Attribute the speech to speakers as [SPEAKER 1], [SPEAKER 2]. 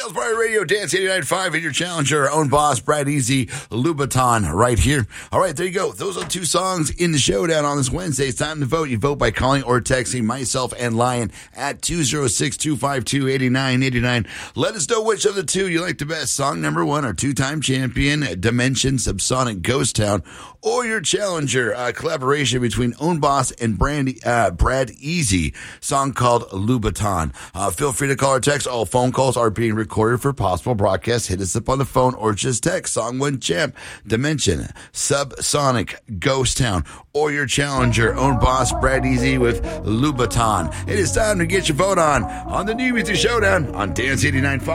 [SPEAKER 1] Sales Bar Radio, Dance 89.5, and your challenger, our own boss, Brad Easy, Louboutin, right here. All right, there you go. Those are 2 songs in the showdown on this Wednesday. It's time to vote. You vote by calling or texting myself and Lion at 206-252-8989. Let us know which of the 2 you like the best. Song number 1, our 2-time champion, Dimension, Subsonic, Ghost Town, or your challenger, collaboration between Own Boss and Brad Easy, song called Louboutin. Feel free to call or text. All phone calls are being recorded for possible broadcast. Hit us up on the phone or just text Song 1 Champ, Dimension, Subsonic, Ghost Town, or your challenger, Own Boss, Brad Easy with Louboutin. It is time to get your vote on the New Music Showdown on Dance 89.5.